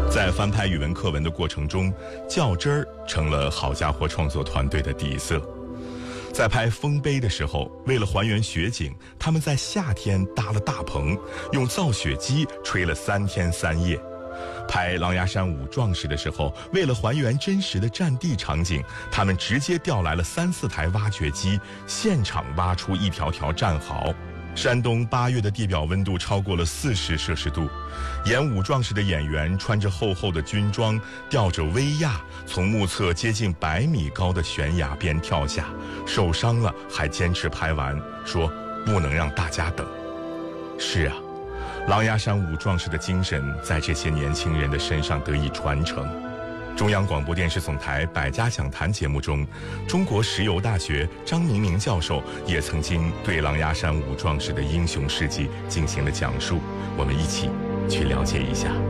在翻拍语文课文的过程中，较真儿成了好家伙创作团队的底色。在拍《丰碑》的时候，为了还原雪景，他们在夏天搭了大棚，用造雪机吹了3天3夜。拍《狼牙山5壮士》的时候，为了还原真实的战地场景，他们直接调来了3、4台挖掘机，现场挖出一条条战壕。山东8月的地表温度超过了40摄氏度，演武壮士的演员穿着厚厚的军装，吊着威亚，从目测接近100米高的悬崖边跳下，受伤了还坚持拍完，说不能让大家等。是啊，狼牙山5壮士的精神在这些年轻人的身上得以传承。中央广播电视总台百家讲坛节目中，中国石油大学张明明教授也曾经对狼牙山5壮士的英雄事迹进行了讲述，我们一起去了解一下。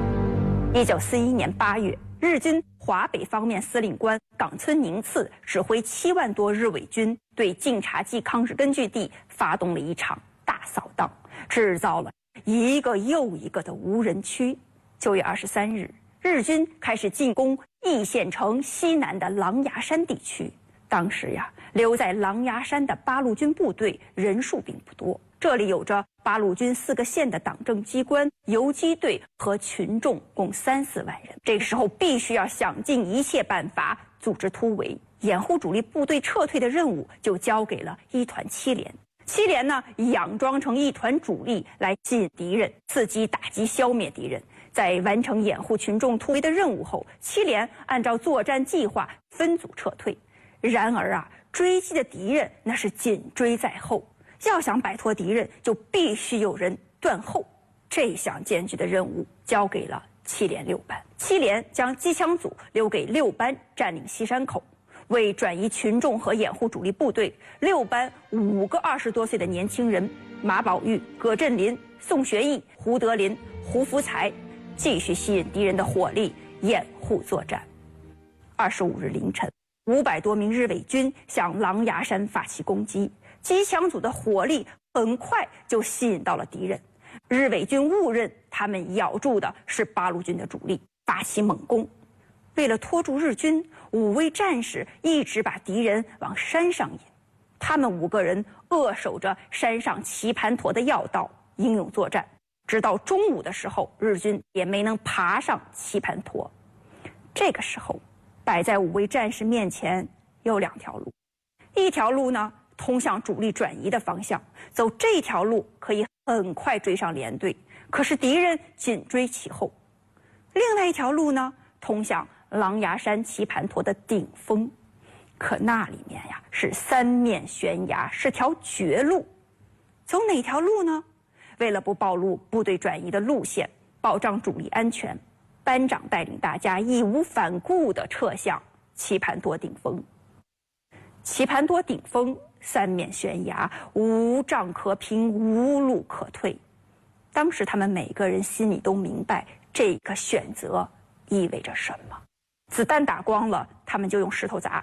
1941年8月，日军华北方面司令官冈村宁次指挥7万多日伪军对晋察冀抗日根据地发动了一场大扫荡，制造了一个又一个的无人区。9月23日，日军开始进攻易县城西南的狼牙山地区。当时呀，留在狼牙山的八路军部队人数并不多，这里有着八路军4个县的党政机关、游击队和群众共3、4万人。这个时候必须要想尽一切办法组织突围，掩护主力部队撤退的任务就交给了一团7连。7连呢，佯装成一团主力来吸引敌人，伺机打击消灭敌人。在完成掩护群众突围的任务后，7连按照作战计划分组撤退。然而啊，追击的敌人那是紧追在后，要想摆脱敌人，就必须有人断后。这项艰巨的任务交给了7连6班。7连将机枪组留给6班占领西山口。为转移群众和掩护主力部队，6班5个20多岁的年轻人马宝玉、葛振林、宋学义、胡德林、胡福才继续吸引敌人的火力，掩护作战。25日凌晨，500多名日伪军向狼牙山发起攻击，机枪组的火力很快就吸引到了敌人。日伪军误认他们咬住的是八路军的主力，发起猛攻。为了拖住日军，5位战士一直把敌人往山上引。他们5个人扼守着山上棋盘坨的要道，英勇作战。直到中午的时候，日军也没能爬上棋盘坨。这个时候，摆在5位战士面前有2条路，一条路呢通向主力转移的方向，走这条路可以很快追上连队，可是敌人紧追其后。另外一条路呢通向狼牙山棋盘坨的顶峰，可那里面呀是3面悬崖，是条绝路。走哪条路呢？为了不暴露部队转移的路线，保障主力安全，班长带领大家义无反顾地撤向棋盘多顶峰。棋盘多顶峰3面悬崖，无仗可平，无路可退。当时他们每个人心里都明白这个选择意味着什么。子弹打光了，他们就用石头砸；